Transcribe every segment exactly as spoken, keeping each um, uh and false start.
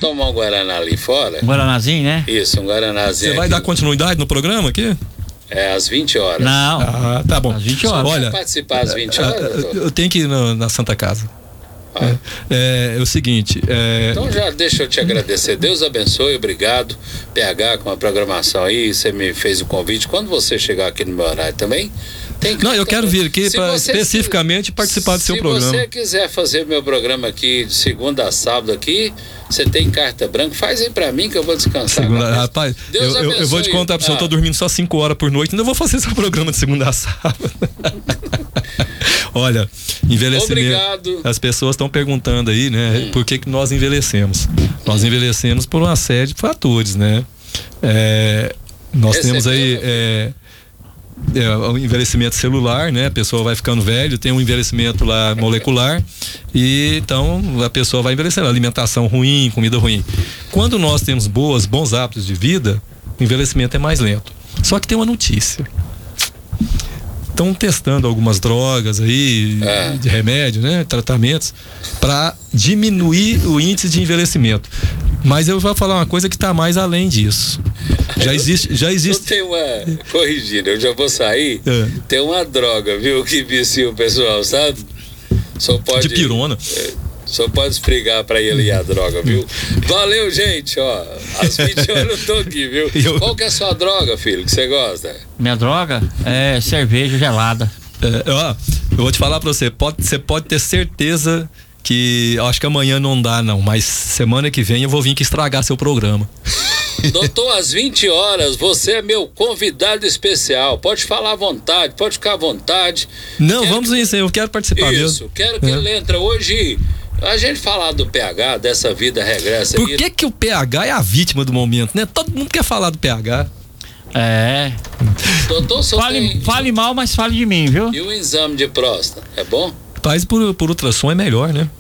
tomar um Guaraná ali fora. Um Guaranazinho, né? Isso, um Guaranazinho. Você vai aqui. dar continuidade no programa aqui? É, às vinte horas. Não. Ah, tá bom. Às vinte horas. Olha, vai participar às vinte horas, doutor? eu tenho que ir na, na Santa Casa. Ah. É, é, é o seguinte. É... Então já deixa eu te agradecer. Deus abençoe, obrigado. P H, com a programação aí, você me fez o convite. Quando você chegar aqui no meu horário também, tem que. Não, eu quero vir aqui para especificamente se, participar do seu programa. Se você quiser fazer meu programa aqui de segunda a sábado aqui, você tem carta branca, faz aí pra mim que eu vou descansar. Segunda, rapaz, eu, eu, eu vou te contar pra você, ah. eu tô dormindo só cinco horas por noite, ainda vou fazer esse programa de segunda a sábado. Olha, envelhecimento. Obrigado. As pessoas estão perguntando aí, né, hum. por que que nós envelhecemos? Nós envelhecemos por uma série de fatores, né? É, nós Esse temos aí é, é, o envelhecimento celular, né? A pessoa vai ficando velho, tem um envelhecimento lá molecular e então a pessoa vai envelhecendo. Alimentação ruim, comida ruim. Quando nós temos boas, bons hábitos de vida, o envelhecimento é mais lento. Só que tem uma notícia. Estão testando algumas drogas aí, é. de remédio, né? Tratamentos, para diminuir o índice de envelhecimento. Mas eu vou falar uma coisa que está mais além disso. Já existe. Já existe... Tem uma. Corrigindo, eu já vou sair. É. Tem uma droga, viu, que vicia o pessoal, sabe? Só pode. De pirona. É, só pode esfregar pra ele a droga, viu? Valeu, gente, ó. Às vinte horas eu tô aqui, viu? Eu... Qual que é a sua droga, filho, que você gosta? Minha droga é cerveja gelada. É, ó, eu vou te falar pra você, pode, você pode ter certeza que, acho que amanhã não dá não, mas semana que vem eu vou vir aqui estragar seu programa. Doutor, às vinte horas, você é meu convidado especial. Pode falar à vontade, pode ficar à vontade. Não, quero vamos que... isso, eu quero participar Isso, mesmo. quero que é. ele entre hoje. A gente falar do P H, dessa vida regressa. Por aí. que que o P H é a vítima do momento, né? Todo mundo quer falar do P H. É. Doutor, fale, tem... fale mal, mas fale de mim, viu? E o exame de próstata, é bom? Faz por, por ultrassom é melhor, né?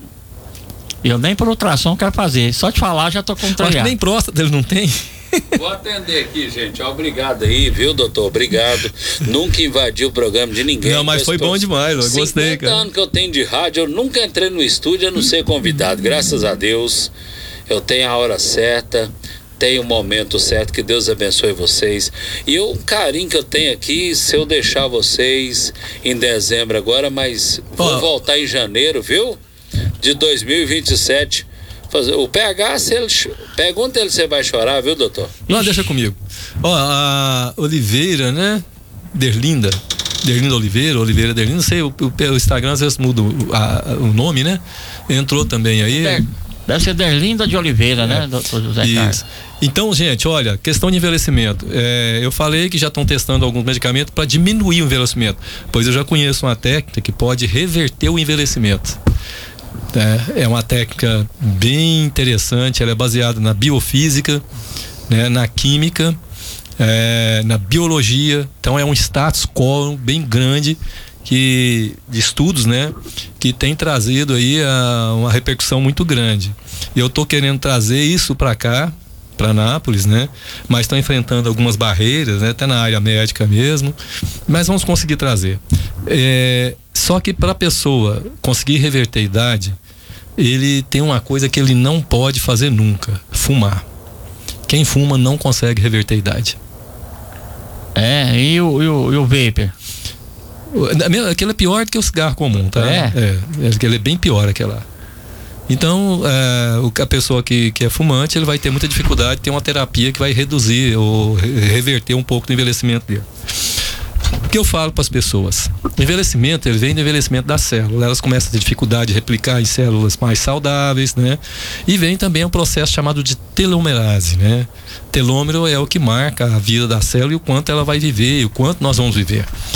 Eu nem por ultrassom quero fazer. Só te falar, já tô contrariado. Acho que nem próstata ele não tem. Vou atender aqui, gente. Obrigado aí, viu, doutor? Obrigado. Nunca invadi o programa de ninguém. Não, mas foi bom demais, eu gostei, cara. cinquenta anos que eu tenho de rádio, eu nunca entrei no estúdio a não ser convidado. Graças a Deus, eu tenho a hora certa, tenho o momento certo. Que Deus abençoe vocês. E o carinho que eu tenho aqui, se eu deixar vocês em dezembro agora, mas vou oh. voltar em janeiro, viu? De dois mil e vinte e sete. O P H, se ele, pergunta ele se vai chorar, viu, doutor? Não, deixa comigo. Ó, a Oliveira, né? Derlinda. Derlinda Oliveira, Oliveira Derlinda, não sei, o, o, o Instagram às vezes muda o, a, o nome, né? Entrou também aí. Deve ser Derlinda de Oliveira, é. né, doutor José Carlos? Isso. Então, gente, olha, questão de envelhecimento. É, eu falei que já estão testando alguns medicamentos para diminuir o envelhecimento, pois eu já conheço uma técnica que pode reverter o envelhecimento. É uma técnica bem interessante, ela é baseada na biofísica, né, na química, é, na biologia. Então é um status quo bem grande que, de estudos, né, que tem trazido aí a, uma repercussão muito grande. E eu estou querendo trazer isso para cá, para Anápolis, né? Mas estão enfrentando algumas barreiras, né? Até na área médica mesmo, mas vamos conseguir trazer. É, só que para a pessoa conseguir reverter a idade, ele tem uma coisa que ele não pode fazer nunca: fumar. Quem fuma não consegue reverter a idade. É, e o, e o, e o vapor? Aquele é pior do que o cigarro comum, tá? É? É, aquele é bem pior, aquela. Então, é, a pessoa que, que é fumante, ele vai ter muita dificuldade de ter uma terapia que vai reduzir ou reverter um pouco do envelhecimento dele. O que eu falo para as pessoas? O envelhecimento, ele vem do envelhecimento das células. Elas começam a ter dificuldade de replicar em células mais saudáveis, né? E vem também um processo chamado de telomerase, né? Telômero é o que marca a vida da célula e o quanto ela vai viver e o quanto nós vamos viver.